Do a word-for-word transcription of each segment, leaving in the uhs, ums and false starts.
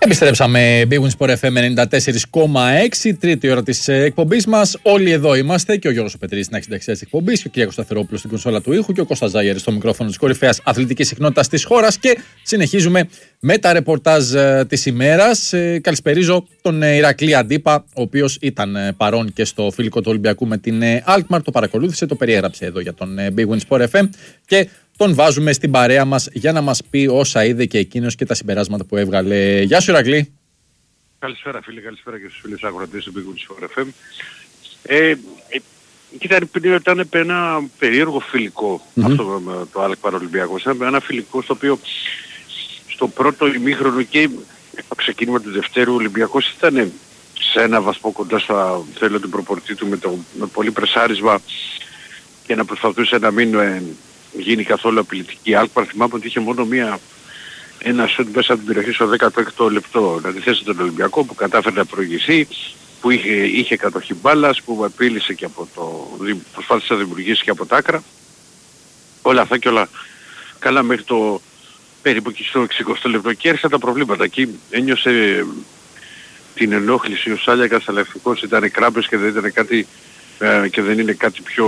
Επιστρέψαμε Big Win Sport εφ εμ ενενήντα τέσσερα κόμμα έξι, τρίτη ώρα της εκπομπής μας. Όλοι εδώ είμαστε και ο Γιώργος ο Πετρής στην αξινταξία της εκπομπής και ο Κυριάκος Σταθερόπουλος στην κονσόλα του ήχου και ο Κώστας Ζάγερης στο μικρόφωνο της κορυφαίας αθλητικής συχνότητας της χώρας. Και συνεχίζουμε με τα ρεπορτάζ ε, της ημέρας. Ε, καλησπερίζω τον ε, Ηρακλή Αντίπα, ο οποίος ήταν ε, παρόν και στο φιλικό του Ολυμπιακού με την ε, Alkmaar. Το παρακολούθησε, το περιέγραψε εδώ για τον ε, Big Win Sport εφ εμ και τον βάζουμε στην παρέα μας για να μας πει όσα είδε και εκείνος και τα συμπεράσματα που έβγαλε. Γεια σου Ηρακλή. Καλησπέρα φίλε, καλησπέρα και στους φίλους αγροτές του Big Win Sport εφ εμ. Ε, ε, κοίτα, ήταν ένα περίεργο φιλικό mm-hmm. αυτό με το Alkmaar Ολυμπιακός. Ήταν ένα φιλικό στο οποίο στο πρώτο ημίχρονο και το ξεκίνημα του Δευτέρου ο Ολυμπιακός ήταν σε ένα βαθμό κοντά στο θέλω του προπονητή του με, το, με πολύ πρεσάρισμα και να προσπαθούσε να μην ε, γίνει καθόλου απειλητική. Alkmaar θυμάμαι ότι είχε μόνο μία, ένα σουτ μέσα από την περιοχή στο δέκατο έκτο λεπτό να αντιθέσει τον Ολυμπιακό που κατάφερε να προηγηθεί, που είχε, είχε κατοχή μπάλας, που απείλησε και από το, προσπάθησε να δημιουργήσει και από τα άκρα. Όλα αυτά και όλα καλά μέχρι το περίπου και στο εξηκοστό λεπτό και έρχεσαν τα προβλήματα. Εκεί ένιωσε την ενόχληση ο Σάλιακας, αλλά ευτυχώς ήταν κράμπες και δεν ήταν κάτι ε, και δεν είναι κάτι πιο,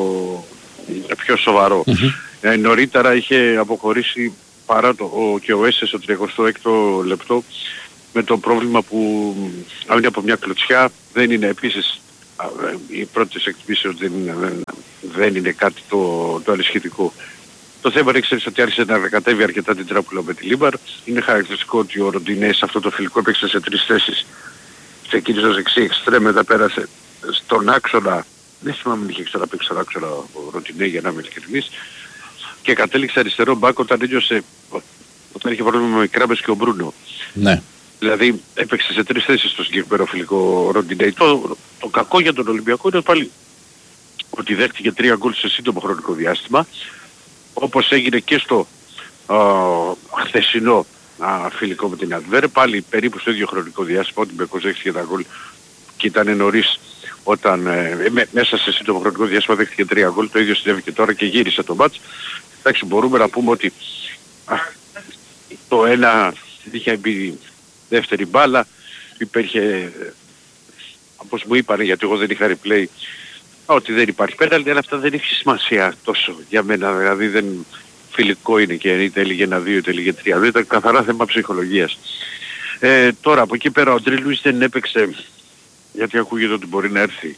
πιο σοβαρό. Mm-hmm. Ε, νωρίτερα είχε αποχωρήσει παρά το, ο, και ο Έσες στο τριακοστό έκτο λεπτό με το πρόβλημα που αν είναι από μια κλωτσιά δεν είναι επίσης οι πρώτες εκτιμήσεις δεν είναι, δεν, δεν είναι κάτι το, το ανησυχητικό. Το θέμα είναι ξέρεις ότι άρχισε να κατέβει αρκετά την τράπουλα με τη Λίμπαρ. Είναι χαρακτηριστικό ότι ο Ροντινέ σε αυτό το φιλικό έπαιξε σε τρεις θέσεις. Ξεκίνησε ως εξή εξτρέμ, μετά πέρασε στον άξονα. Δεν θυμάμαι αν είχε ξαναπαίξει στον άξονα ο Ροντινέ για να είμαι ειλικρινής. Και κατέληξε αριστερό μπακ όταν ένιωσε, όταν είχε πρόβλημα με Κράμπες και ο Μπρούνο. Ναι. Δηλαδή έπαιξε σε τρεις θέσεις στο συγκεκριμένο φιλικό Ροντινέ. Το, το κακό για τον Ολυμπιακό είναι πάλι ότι δέχτηκε τρία γκολ σε σύντομο χρονικό διάστημα. Όπως έγινε και στο α, χθεσινό α, φιλικό με την Αντβέρ, πάλι περίπου στο ίδιο χρονικό διάστημα, ότι Μπεκός δέχτηκε τα γκολ και ήταν νωρίς όταν ε, με, μέσα σε σύντομο χρονικό διάστημα δέχτηκε τρία γκολ, το ίδιο συνέβη και τώρα και γύρισε το μάτς. Εντάξει, μπορούμε να πούμε ότι α, το ένα είχε μπει δεύτερη μπάλα, υπήρχε, όπως μου είπανε γιατί εγώ δεν είχα replay, ότι δεν υπάρχει πέναλτι, αλλά αυτά δεν έχει σημασία τόσο για μένα. Δηλαδή δεν φιλικό είναι και είτε έλεγε ένα δύο είτε έλεγε τρία. Δεν ήταν καθαρά θέμα ψυχολογίας. Ε, τώρα από εκεί πέρα ο Ντρι Λουίς δεν έπαιξε γιατί ακούγεται ότι μπορεί να έρθει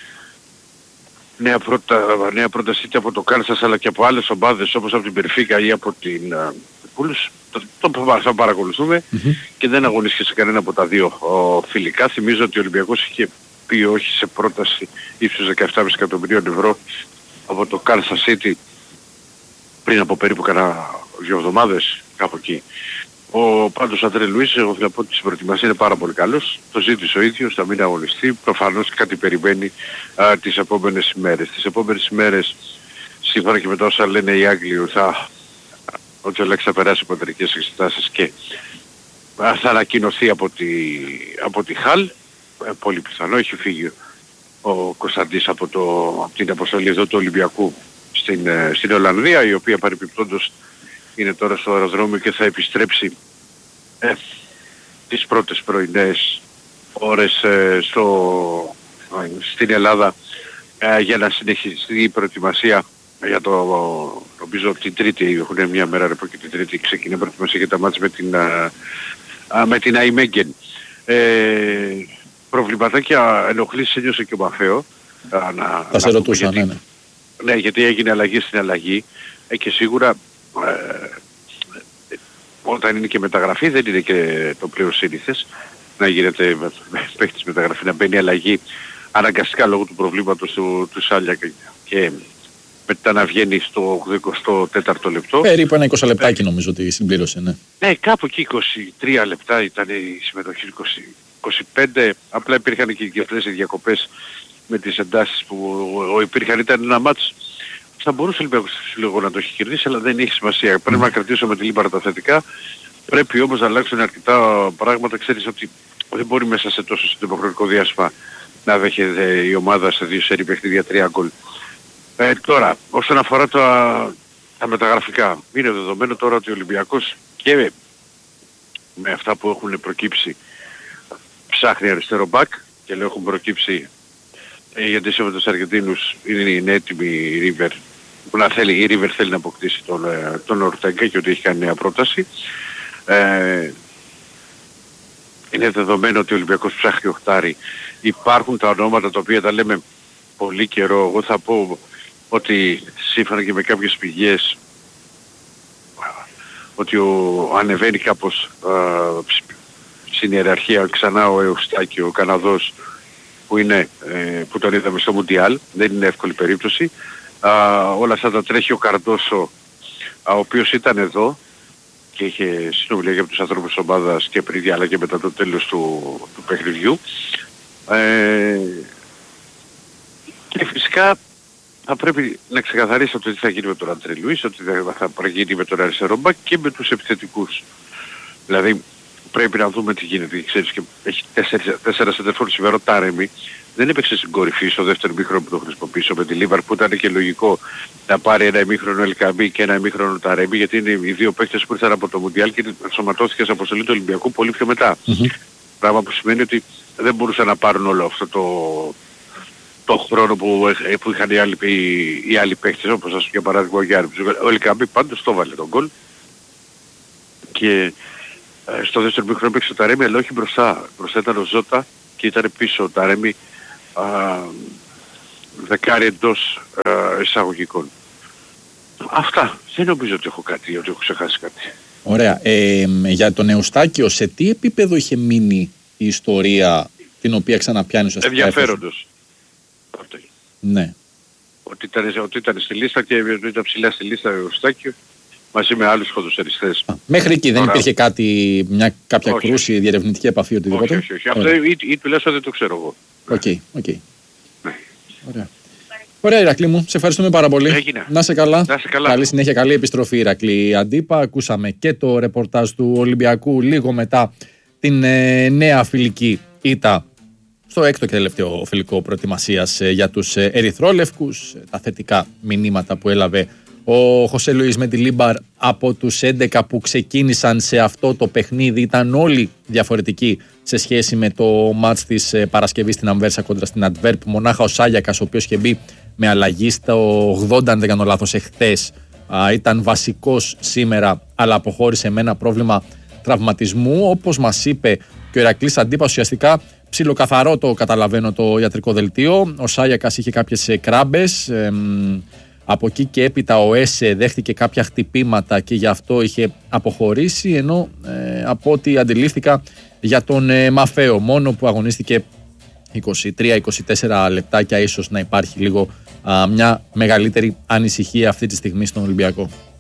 νέα, πρώτα, νέα πρόταση είτε από το Κάνσας αλλά και από άλλες ομάδες όπως από την Περφίκα ή από την Πούλους. Το, το, το θα παρακολουθούμε mm-hmm. και δεν αγωνίστηκε σε κανένα από τα δύο ο, φιλικά. Θυμίζω ότι ο Ολυμπιακός είχε πει όχι σε πρόταση ύψους δεκαεπτά κόμμα πέντε εκατομμυρίων ευρώ από το Kansas City πριν από περίπου κανένα δύο εβδομάδες κάπου εκεί. Ο πάντως Αντρέ Λουίς, εγώ θα πω ότι στην προετοιμασία είναι πάρα πολύ καλός. Το ζήτησε ο ίδιος, θα μην αγωνιστεί. Προφανώς κάτι περιμένει α, τις επόμενες ημέρες. Τις επόμενες ημέρες, σύμφωνα και με τα όσα λένε οι Άγγλοι, θα, ότι ο Λέξ θα περάσει από εταιρικές εξετάσεις και α, θα ανακοινωθεί από τη, από τη Χαλ. Ε, πολύ πιθανό, έχει φύγει ο Κωνσταντής από, το, από την αποστολή εδώ του Ολυμπιακού στην, ε, στην Ολλανδία, η οποία παρεπιπτόντως είναι τώρα στο αεροδρόμιο και θα επιστρέψει ε, τις πρώτες πρωινές ώρες ε, στο, ε, στην Ελλάδα ε, για να συνεχιστεί η προετοιμασία για το, νομίζω την Τρίτη, έχουν μια μέρα ρεπό και την Τρίτη ξεκινάει η προετοιμασία για τα μάτς με την, ε, ε, με την Αϊμέγγεν. Ε, προβληματάκια ενοχλήσεις ένιωσε και ο Μαφέο. Να, θα σε ρωτούσα, ναι, ναι. Ναι, γιατί έγινε αλλαγή στην αλλαγή ε, και σίγουρα ε, όταν είναι και μεταγραφή δεν είναι και το πλέον σύνηθες να γίνεται παίχτης μεταγραφή, να μπαίνει αλλαγή αναγκαστικά λόγω του προβλήματος του, του Σάλια και, και μετά να βγαίνει στο εικοστό τέταρτο λεπτό. Περίπου ένα είκοσι λεπτάκι νομίζω ότι συμπλήρωσε, ναι. Ναι, κάπου εκεί είκοσι τρία λεπτά ήταν η συμμετοχή, είκοσι, είκοσι πέντε, απλά υπήρχαν και αυτές οι διακοπές με τις εντάσεις που υπήρχαν, ήταν ένα μάτς θα μπορούσε λίγο, λίγο να το έχει κερδίσει, αλλά δεν έχει σημασία. Πρέπει να κρατήσουμε τη Λίμπαρα τα θετικά, πρέπει όμως να αλλάξουν αρκετά πράγματα, ξέρεις ότι δεν μπορεί μέσα σε τόσο σύντομο χρονικό διάστημα να δέχεται η ομάδα σε δύο σερί παιχνίδια τρία γκολ. Ε, τώρα, όσον αφορά τα, τα μεταγραφικά, είναι δεδομένο τώρα ότι ο Ολυμπιακός και με αυτά που έχουν προκύψει ψάχνει αριστερό μπακ και λέω έχουν προκύψει ε, γιατί σε τους Αργεντίνους είναι, είναι έτοιμη η River που να θέλει, η River θέλει να αποκτήσει τον, τον Ορτέγκα και ότι έχει κάνει νέα πρόταση. Ε, είναι δεδομένο ότι ο Ολυμπιακός ψάχνει οχτάρι. Υπάρχουν τα ονόματα τα οποία τα λέμε πολύ καιρό. Εγώ θα πω ότι σύμφωνα και με κάποιες πηγές ότι ο, ανεβαίνει κάπως α, στην ιεραρχία ξανά ο Εουστάκη, ο Καναδός που, είναι, ε, που τον είδαμε στο Μουντιάλ. Δεν είναι εύκολη περίπτωση. Α, όλα αυτά τα τρέχει ο Καρντόσο, ο οποίος ήταν εδώ και είχε συνομιλία για τους ανθρώπους της ομάδας και πριν αλλά και μετά το τέλος του, του παιχνιδιού. Ε, και φυσικά θα πρέπει να ξεκαθαρίσω το τι θα γίνει με τον Άντρε Λουίς, ότι θα γίνει με τον αριστερό μπακ και με τους επιθετικούς. Δηλαδή πρέπει να δούμε τι γίνεται. Ξέρεις, και έχει τέσσερα, τέσσερα σεντερφόρ σήμερα. Ο Τάρεμι δεν έπαιξε στην κορυφή στο δεύτερο ημίχρονο που το χρησιμοποιήσω με τη Λίβαρ, που ήταν και λογικό να πάρει ένα ημίχρονο Ελκαμπή και ένα ημίχρονο Τάρεμι, γιατί είναι οι δύο παίκτες που ήρθαν από το Μουντιάλ και ενσωματώθηκε σε αποστολή του Ολυμπιακού πολύ πιο μετά. Mm-hmm. Πράγμα που σημαίνει ότι δεν μπορούσαν να πάρουν όλο αυτό το, το χρόνο που, που είχαν οι άλλοι, οι, οι άλλοι παίκτες, όπως ας πούμε για παράδειγμα ο Γιάννης. Ο Ελκαμπή πάντως το βάλε τον γκολ και ε, στο δεύτερο ημίχρονο έπαιξε ο Τάρεμι, αλλά όχι μπροστά. Μπροστά ήταν ο Ζώτα και ήταν πίσω ο Τάρεμι. Uh, δεκάρι εντός uh, εισαγωγικών. Αυτά. Δεν νομίζω ότι έχω κάτι, ότι έχω ξεχάσει κάτι. Ωραία. Ε, για τον Εουστάκιο, σε τι επίπεδο είχε μείνει η ιστορία την οποία ξαναπιάνει ουσιαστικά? Ενδιαφέροντος. Ναι. Ότι ήταν, ότι ήταν στη λίστα και ήταν ψηλά στη λίστα ο Εουστάκιο μαζί με άλλους ποδοσφαιριστές. Μέχρι εκεί δεν υπήρχε κάτι, μια, κάποια όχι, κρούση, διερευνητική επαφή, οτιδήποτε? Όχι, όχι, όχι. Αυτό ή, ή τουλάχιστον δεν το ξέρω εγώ. Οκ, okay, οκ. Okay. Ναι. Ωραία. Ωραία, Ηρακλή μου, σε ευχαριστούμε πάρα πολύ. Έγινε. Να σε καλά. Να σε καλά. Καλή συνέχεια, καλή επιστροφή, Ηρακλή Αντίπα. Ακούσαμε και το ρεπορτάζ του Ολυμπιακού λίγο μετά την ε, νέα φιλική ήττα στο έκτο και τελευταίο φιλικό προετοιμασίας ε, για τους ε, ερυθρόλευκους. Ε, τα θετικά μηνύματα που έλαβε ο Χωσέ Λουίς με τη Λίμπαρ από τους έντεκα που ξεκίνησαν σε αυτό το παιχνίδι ήταν όλοι διαφορετικοί σε σχέση με το μάτς της Παρασκευής στην Αμβέρσα κόντρα στην Αντβέρπ. Μονάχα ο Σάγιακας, ο οποίος είχε μπει με αλλαγή στο ογδόντα, αν δεν κάνω λάθος, εχθές, ήταν βασικός σήμερα, αλλά αποχώρησε με ένα πρόβλημα τραυματισμού. Όπως μας είπε και ο Ηρακλής Αντίπας, ουσιαστικά ψιλοκαθαρό το καταλαβαίνω το ιατρικό δελτίο. Ο Σάγιακας είχε κάποιες κράμπες. εμ, Από εκεί και έπειτα ο Έσε δέχτηκε κάποια χτυπήματα και γι' αυτό είχε αποχωρήσει, ενώ ε, από ό,τι αντιλήφθηκα για τον ε, Μαφέο, μόνο που αγωνίστηκε είκοσι τρία είκοσι τέσσερα λεπτάκια, ίσως να υπάρχει λίγο α, μια μεγαλύτερη ανησυχία αυτή τη στιγμή στον Ολυμπιακό.